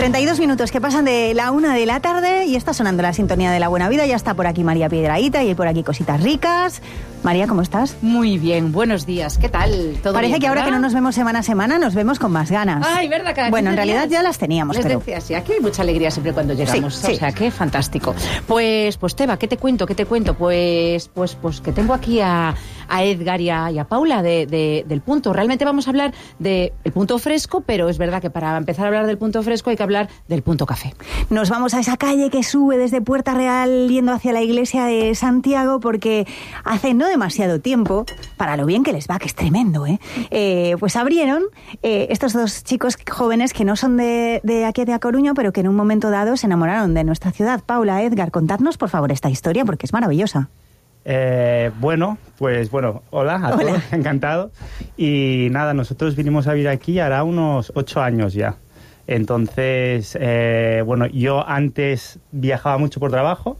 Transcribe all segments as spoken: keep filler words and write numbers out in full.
treinta y dos minutos que pasan de la una de la tarde y está sonando la sintonía de la buena vida. Ya está por aquí María Piedrahita y hay por aquí cositas ricas. María, ¿cómo estás? Muy bien, buenos días. ¿Qué tal? ¿Todo Parece bien, que ahora ¿verdad? que no nos vemos semana a semana, nos vemos con más ganas. Ay, ¿verdad? Cada Bueno, en realidad días. ya las teníamos, Les pero... decía, sí, aquí hay mucha alegría siempre cuando llegamos. Sí, sí. O sea, qué fantástico. Pues, pues Teba, ¿qué te cuento? ¿Qué te cuento? Pues, pues, pues que tengo aquí a, a Edgar y a, y a Paula de, de, del Punto. Realmente vamos a hablar del Punto Fresco, pero es verdad que para empezar a hablar del Punto Fresco hay que hablar del Punto Café. Nos vamos a esa calle que sube desde Puerta Real yendo hacia la iglesia de Santiago porque hace no demasiado tiempo, para lo bien que les va, que es tremendo, ¿eh? eh pues abrieron eh, estos dos chicos jóvenes que no son de, de aquí de A Coruña, pero que en un momento dado se enamoraron de nuestra ciudad. Paula, Edgar, contadnos por favor esta historia porque es maravillosa. Eh, bueno, pues bueno, hola a Hola. todos, encantado. Y nada, nosotros vinimos a vivir aquí hará unos ocho años ya. Entonces, eh, bueno, yo antes viajaba mucho por trabajo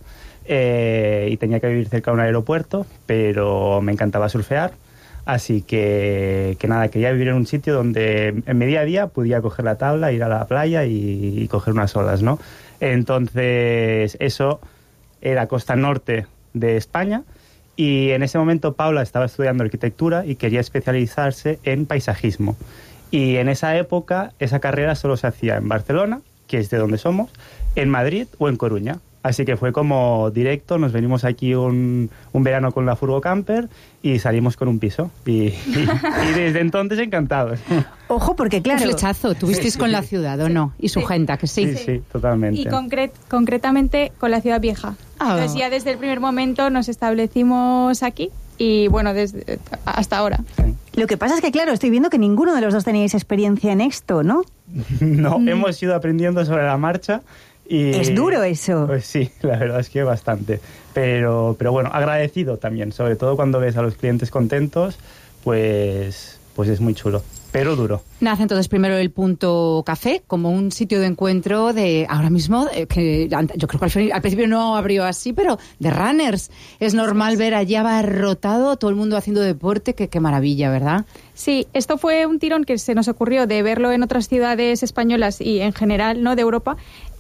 eh, y tenía que vivir cerca de un aeropuerto, pero me encantaba surfear. Así que, que nada, quería vivir en un sitio donde en mi día a día podía coger la tabla, ir a la playa y, y coger unas olas, ¿no? Entonces, eso era costa norte de España y en ese momento Paula estaba estudiando arquitectura y quería especializarse en paisajismo. Y en esa época esa carrera solo se hacía en Barcelona, que es de donde somos, en Madrid o en Coruña. Así que fue como directo, nos venimos aquí un, un verano con la furgo camper y salimos con un piso. Y, y, y desde entonces encantados. Ojo, porque claro... Un flechazo, ¿tuvisteis Sí, con sí. la ciudad o no? Y su Sí. gente, ¿a que sí? Sí, sí, totalmente. Y concret, concretamente con la ciudad vieja. Ah. Entonces ya desde el primer momento nos establecimos aquí y bueno, desde hasta ahora. Sí. Lo que pasa es que claro, estoy viendo que ninguno de los dos teníais experiencia en esto, ¿no? No, hemos ido aprendiendo sobre la marcha. Y, Es duro eso. Pues sí, la verdad es que bastante. Pero, pero bueno, agradecido también, sobre todo cuando ves a los clientes contentos, pues, pues es muy chulo, pero duro. Nace entonces primero el Punto Café como un sitio de encuentro de ahora mismo, eh, que ant- yo creo que al, fin- al principio no abrió así, pero de runners. Es normal ver allí abarrotado, todo el mundo haciendo deporte, que qué maravilla, ¿verdad? Sí, esto fue un tirón que se nos ocurrió de verlo en otras ciudades españolas y en general, ¿no?, de Europa,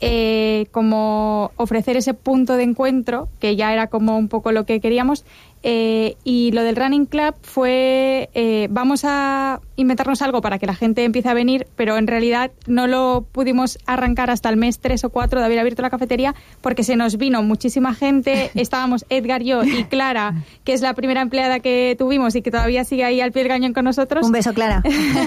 eh, como ofrecer ese punto de encuentro, que ya era como un poco lo que queríamos. Eh, y lo del Running Club fue, eh, vamos a inventarnos algo para que la gente empiece a venir, pero en realidad no lo pudimos arrancar hasta el mes tres o cuatro de haber abierto la cafetería porque se nos vino muchísima gente. Estábamos Edgar, yo y Clara, que es la primera empleada que tuvimos y que todavía sigue ahí al pie del cañón con nosotros. Un beso, Clara.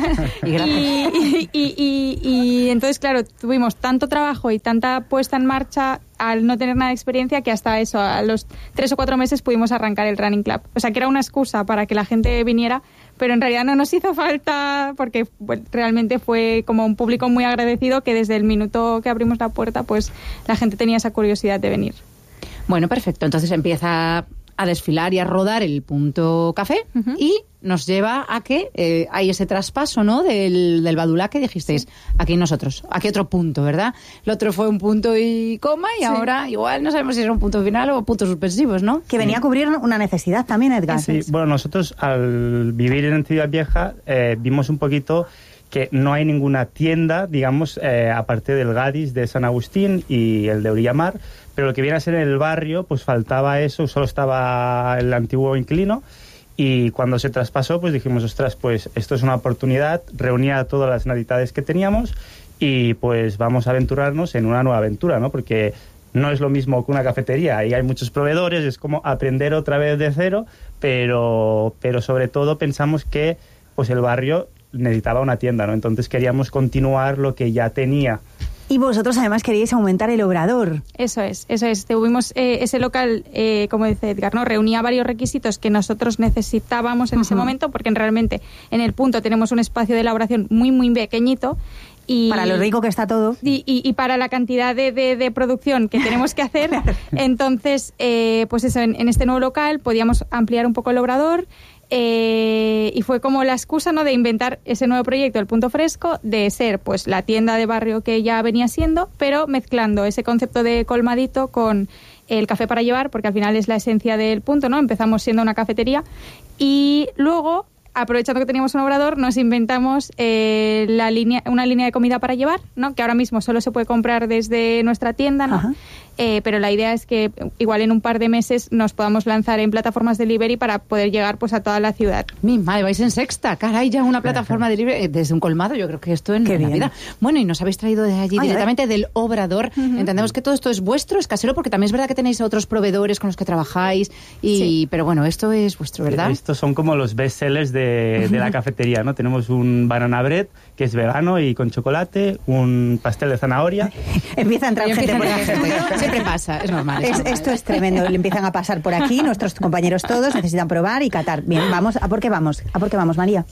Y gracias. Y, y, y, y entonces, claro, tuvimos tanto trabajo y tanta puesta en marcha al no tener nada de experiencia que hasta eso, a los tres o cuatro meses pudimos arrancar el Running Club. O sea, que era una excusa para que la gente viniera, pero en realidad no nos hizo falta porque bueno, realmente fue como un público muy agradecido que desde el minuto que abrimos la puerta, pues la gente tenía esa curiosidad de venir. Bueno, perfecto. Entonces empieza a desfilar y a rodar el Punto Café Ujú. y nos lleva a que eh, hay ese traspaso, ¿no?, del, del Badulá que dijisteis, aquí nosotros, aquí otro punto, ¿verdad? El otro fue un punto y coma y Sí. ahora igual no sabemos si era un punto final o puntos suspensivos, ¿no? Que venía a cubrir una necesidad también, Edgar. Sí, bueno, nosotros al vivir en Ciudad Vieja eh, vimos un poquito que no hay ninguna tienda, digamos, eh, aparte del Gadis de San Agustín y el de Orillamar, pero lo que viene a ser en el barrio, pues faltaba eso, solo estaba el antiguo inquilino. Y cuando se traspasó, pues dijimos, ostras, pues esto es una oportunidad, reunía todas las necesidades que teníamos y pues vamos a aventurarnos en una nueva aventura, ¿no? Porque no es lo mismo que una cafetería, ahí hay muchos proveedores, es como aprender otra vez de cero, pero, pero sobre todo pensamos que pues el barrio necesitaba una tienda, ¿no? Entonces queríamos continuar lo que ya tenía. Y vosotros además queríais aumentar el obrador. Eso es, eso es. Tuvimos eh, ese local, eh, como dice Edgar, ¿no? Reunía varios requisitos que nosotros necesitábamos en ese Ujú. momento, porque realmente en el Punto tenemos un espacio de elaboración muy, muy pequeñito. Y, Para lo rico que está todo. y, y, y para la cantidad de, de, de producción que tenemos que hacer. Entonces, eh, pues eso, en, en este nuevo local podíamos ampliar un poco el obrador. Eh, y fue como la excusa, ¿no?, de inventar ese nuevo proyecto, el Punto Fresco, de ser pues la tienda de barrio que ya venía siendo, pero mezclando ese concepto de colmadito con el café para llevar, porque al final es la esencia del Punto, ¿no? Empezamos siendo una cafetería y luego aprovechando que teníamos un obrador, nos inventamos eh, la línea, una línea de comida para llevar, ¿no? Que ahora mismo solo se puede comprar desde nuestra tienda, ¿no? Eh, pero la idea es que igual en un par de meses nos podamos lanzar en plataformas de delivery para poder llegar pues a toda la ciudad. Mi madre, vais en sexta, caray, ya una plataforma de delivery desde un colmado, yo creo que esto en, en la vida. Bueno, y nos habéis traído de allí Ay, directamente del obrador. Uh-huh. Entendemos que todo esto es vuestro, es casero, porque también es verdad que tenéis otros proveedores con los que trabajáis, y sí. pero bueno, esto es vuestro, ¿verdad? Estos son como los bestsellers de, de la cafetería, ¿no? Tenemos un banana bread, que es vegano y con chocolate, un pastel de zanahoria. Empieza a entrar gente por aquí. Siempre pasa, es normal. Es es, normal. Esto es tremendo, le empiezan a pasar por aquí, nuestros compañeros todos necesitan probar y catar. Bien, vamos, ¿a por qué vamos? ¿A por qué vamos, María?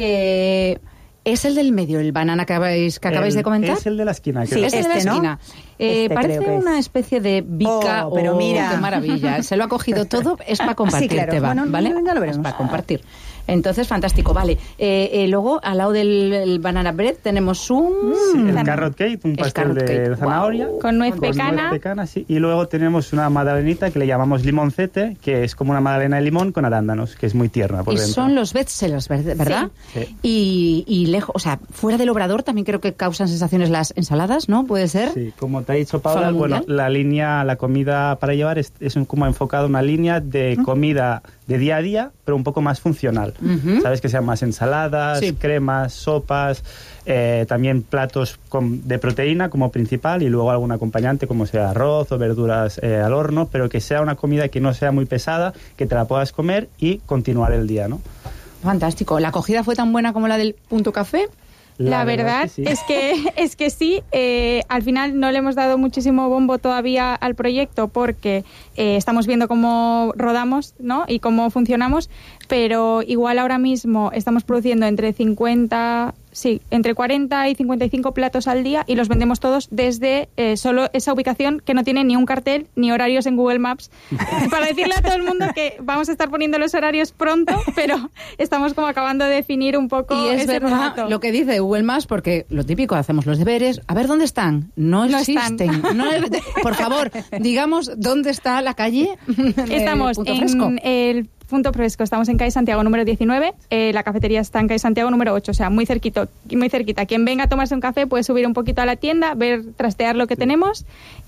Eh... ¿Es el del medio, el banana que acabáis, que acabáis el, de comentar? Es el de la esquina. Sí, es el este, de la esquina. ¿no? Eh, este parece una especie de bica. Oh, pero oh, mira. ¡Qué maravilla! Se lo ha cogido todo, es para compartir, sí, claro. Teba, Bueno, ¿vale? ya lo veremos. Es para compartir. Entonces, fantástico, vale. Eh, eh, luego, al lado del el banana bread, tenemos un... Sí, el carrot cake, un pastel de cake. zanahoria. Wow. Con nuez con pecana. Nuez pecana sí. Y luego tenemos una magdalenita que le llamamos limoncete, que es como una magdalena de limón con arándanos, que es muy tierna por y dentro. son los bestsellers, ¿verdad? Sí. Sí. Y, y lejos, o sea, fuera del obrador también creo que causan sensaciones las ensaladas, ¿no? ¿Puede ser? Sí, como te ha dicho Paula, bueno, la línea, la comida para llevar es, es un, como enfocado una línea de comida de día a día, pero un poco más funcional. Uh-huh. Sabes que sean más ensaladas, sí. cremas, sopas, eh, también platos con, de proteína como principal y luego algún acompañante como sea arroz o verduras eh, al horno, pero que sea una comida que no sea muy pesada, que te la puedas comer y continuar el día, ¿no? Fantástico. ¿La acogida fue tan buena como la del Punto Café? La, la verdad, verdad es, que sí. es que es que sí, eh, al final no le hemos dado muchísimo bombo todavía al proyecto porque eh, estamos viendo cómo rodamos, ¿no? Y cómo funcionamos, pero igual ahora mismo estamos produciendo entre cincuenta, sí, entre cuarenta y cincuenta y cinco platos al día y los vendemos todos desde eh, solo esa ubicación que no tiene ni un cartel ni horarios en Google Maps. Para decirle a todo el mundo que vamos a estar poniendo los horarios pronto, pero estamos como acabando de definir un poco y es ese verdad formato. Lo que dice Google Maps, porque lo típico, hacemos los deberes, a ver dónde están. No, no existen. Están. No, por favor, digamos dónde está la calle. Estamos en el Punto Fresco, estamos en calle Santiago número diecinueve, eh, la cafetería está en calle Santiago número ocho, o sea, muy cerquito, muy cerquita. Quien venga a tomarse un café puede subir un poquito a la tienda, ver, trastear lo que tenemos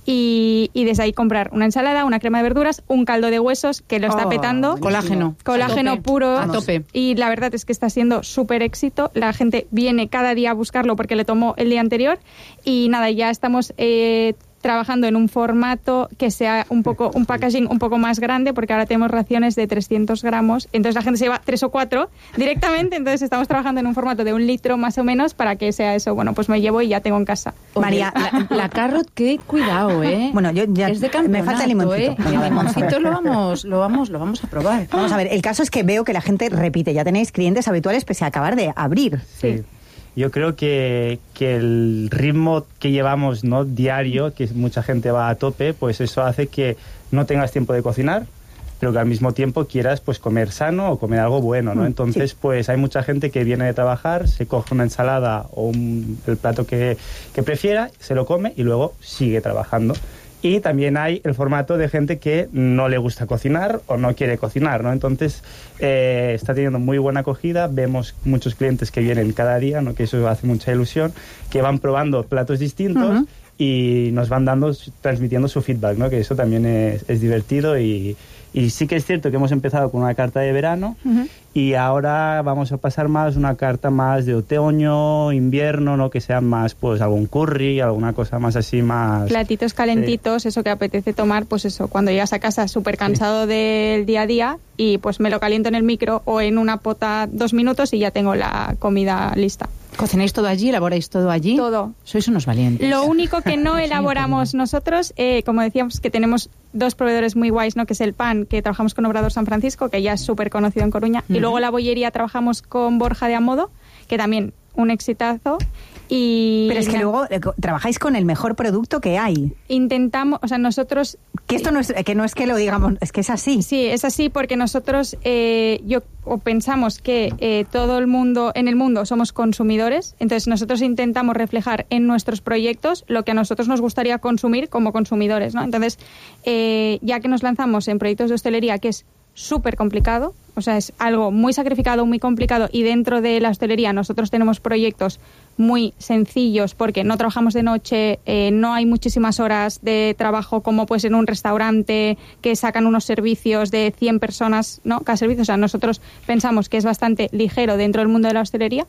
y, y desde ahí comprar una ensalada, una crema de verduras, un caldo de huesos que lo está oh, petando. Colágeno. Colágeno a puro. A tope. Y la verdad es que está siendo súper éxito. La gente viene cada día a buscarlo porque le tomó el día anterior y nada, ya estamos... Eh, trabajando en un formato que sea un poco un packaging un poco más grande porque ahora tenemos raciones de trescientos gramos, entonces la gente se lleva tres o cuatro directamente, entonces estamos trabajando en un formato de un litro más o menos para que sea eso, bueno, pues me llevo y ya tengo en casa. María, la, la carrot cake, cuidado, ¿eh? Bueno, yo ya es de campeonato, me falta el limoncito. ¿eh? El limoncito lo vamos, lo vamos, lo vamos a probar. Vamos a ver, el caso es que veo que la gente repite, ya tenéis clientes habituales pese a acabar de abrir. Sí. Yo creo que, que el ritmo que llevamos, ¿no?, diario, que mucha gente va a tope, pues eso hace que no tengas tiempo de cocinar, pero que al mismo tiempo quieras pues comer sano o comer algo bueno, ¿no? Entonces, sí. pues hay mucha gente que viene de trabajar, se coge una ensalada o un, el plato que, que prefiera, se lo come y luego sigue trabajando. Y también hay el formato de gente que no le gusta cocinar o no quiere cocinar, ¿no? Entonces, eh, está teniendo muy buena acogida. Vemos muchos clientes que vienen cada día, ¿no?, que eso hace mucha ilusión, que van probando platos distintos uh-huh. y nos van dando, transmitiendo su feedback, ¿no? Que eso también es, es divertido y... Y sí que es cierto que hemos empezado con una carta de verano uh-huh. y ahora vamos a pasar más una carta más de otoño, invierno, ¿no? Que sean más, pues, algún curry, alguna cosa más así, más... Platitos calentitos, eh. eso que apetece tomar, pues eso, cuando llegas a casa súper cansado sí. del día a día y pues me lo caliento en el micro o en una pota dos minutos y ya tengo la comida lista. ¿Cocináis todo allí? ¿Elaboráis todo allí? Todo. Sois unos valientes. Lo único que no elaboramos nosotros, eh, como decíamos, que tenemos dos proveedores muy guays, ¿no? Que es el pan, que trabajamos con Obrador San Francisco, que ya es súper conocido en Coruña, uh-huh. y luego la bollería trabajamos con Borja de Amodo, que también un exitazo. Y pero es que luego eh, trabajáis con el mejor producto que hay. Intentamos, o sea, nosotros... Que esto no es que, no es que lo digamos, es que es así. Sí, es así porque nosotros, eh, yo o pensamos que eh, todo el mundo, en el mundo somos consumidores, entonces nosotros intentamos reflejar en nuestros proyectos lo que a nosotros nos gustaría consumir como consumidores, ¿no? Entonces, eh, ya que nos lanzamos en proyectos de hostelería, que es súper complicado, O sea, es algo muy sacrificado, muy complicado, y dentro de la hostelería nosotros tenemos proyectos muy sencillos porque no trabajamos de noche, eh, no hay muchísimas horas de trabajo como pues en un restaurante que sacan unos servicios de cien personas, ¿no? Cada servicio. O sea, nosotros pensamos que es bastante ligero dentro del mundo de la hostelería,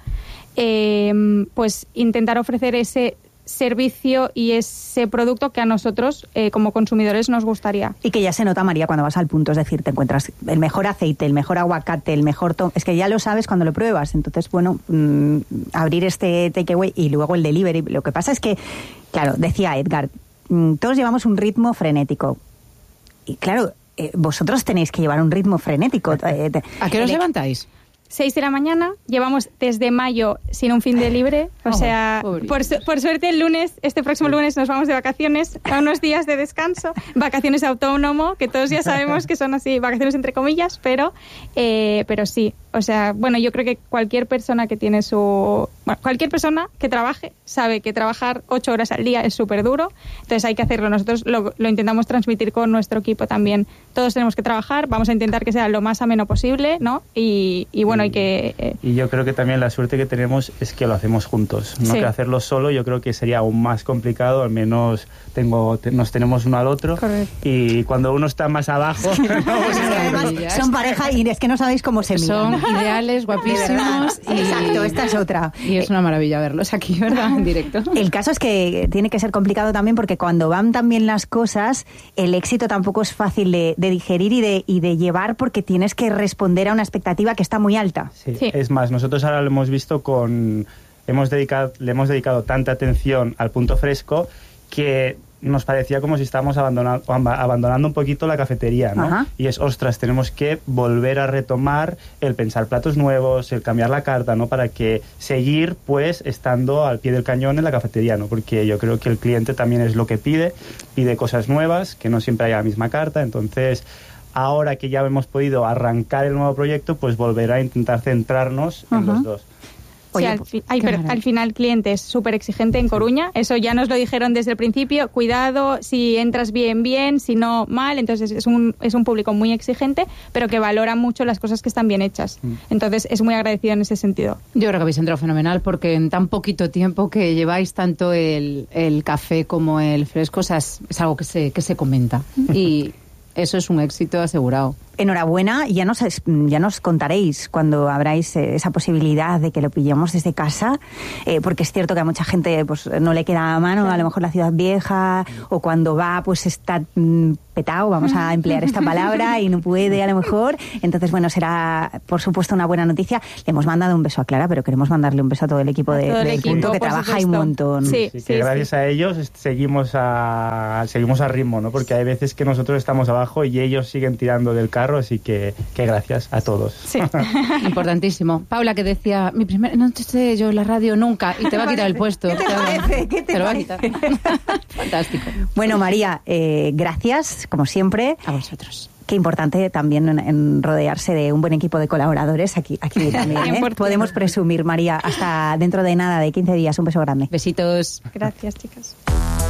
eh, pues intentar ofrecer ese servicio y ese producto que a nosotros eh, como consumidores nos gustaría. Y que ya se nota, María, cuando vas al punto, es decir, te encuentras el mejor aceite, el mejor aguacate, el mejor tom... es que ya lo sabes cuando lo pruebas. Entonces, bueno, mmm, abrir este takeaway y luego el delivery. Lo que pasa es que, claro, decía Edgar, mmm, todos llevamos un ritmo frenético. Y claro, eh, vosotros tenéis que llevar un ritmo frenético. Eh, ¿A qué os levantáis? seis de la mañana, llevamos desde mayo sin un fin de libre, o oh, sea, por, su, por suerte el lunes, este próximo lunes nos vamos de vacaciones, a unos días de descanso, vacaciones autónomo, que todos ya sabemos que son así, vacaciones entre comillas, pero, eh, pero sí, o sea, bueno, yo creo que cualquier persona que tiene su... Bueno, cualquier persona que trabaje sabe que trabajar ocho horas al día es súper duro, entonces hay que hacerlo. Nosotros lo, lo intentamos transmitir con nuestro equipo también. Todos tenemos que trabajar, vamos a intentar que sea lo más ameno posible, ¿no? Y, y bueno, hay que... Eh... Y yo creo que también la suerte que tenemos es que lo hacemos juntos, no sí. que hacerlo solo yo creo que sería aún más complicado, al menos tengo te, nos tenemos uno al otro. Correcto. Y cuando uno está más abajo... pues además, son pareja y es que no sabéis cómo se miran. Son ideales, guapísimos. Y... Exacto, esta es otra. Y es una maravilla verlos aquí, ¿verdad? En directo. El caso es que tiene que ser complicado también porque cuando van tan bien las cosas, el éxito tampoco es fácil de, de digerir y de, y de llevar porque tienes que responder a una expectativa que está muy alta. Sí. Sí. Es más, nosotros ahora lo hemos visto con... Hemos dedicado, le hemos dedicado tanta atención al punto fresco que nos parecía como si estábamos abandonando, abandonando un poquito la cafetería, ¿no? Ajá. Y es, ostras, tenemos que volver a retomar el pensar platos nuevos, el cambiar la carta, ¿no? Para que seguir, pues, estando al pie del cañón en la cafetería, ¿no? Porque yo creo que el cliente también es lo que pide, pide cosas nuevas, que no siempre haya la misma carta, entonces... Ahora que ya hemos podido arrancar el nuevo proyecto, pues volver a intentar centrarnos uh-huh. en los dos. Oye, sí, al, fi- ay, pero al final el cliente es súper exigente en Coruña, eso ya nos lo dijeron desde el principio, cuidado, si entras bien, bien, si no, mal, entonces es un, es un público muy exigente, pero que valora mucho las cosas que están bien hechas, mm. entonces es muy agradecido en ese sentido. Yo creo que habéis entrado fenomenal porque en tan poquito tiempo que lleváis tanto el, el café como el fresco, o sea, es, es algo que se, que se comenta y... Eso es un éxito asegurado. Enhorabuena, ya nos, ya nos contaréis cuando abráis esa posibilidad de que lo pillemos desde casa, eh, porque es cierto que a mucha gente pues no le queda a mano, a lo mejor la ciudad vieja, o cuando va pues está mm, petado, vamos a emplear esta palabra, y no puede a lo mejor. Entonces, bueno, será por supuesto una buena noticia. Le hemos mandado un beso a Clara, pero queremos mandarle un beso a todo el equipo de, del equipo, punto, que trabaja ahí un montón. Sí, sí, que sí, gracias sí. a ellos seguimos a, seguimos a ritmo, ¿no? Porque hay veces que nosotros estamos abajo y ellos siguen tirando del carro, así que, que gracias a todos. Sí. Importantísimo. Paula, que decía, mi primer, no sé yo la radio nunca, y te va a quitar el puesto. ¿Qué te parece? ¿Qué te, te lo parece? va a quitar. Fantástico. Bueno, María, eh, gracias, como siempre. A vosotros. Qué importante también en, en rodearse de un buen equipo de colaboradores aquí, aquí también, ¿eh? Podemos presumir, María, hasta dentro de nada, de quince días. Un beso grande. Besitos. Gracias, chicas.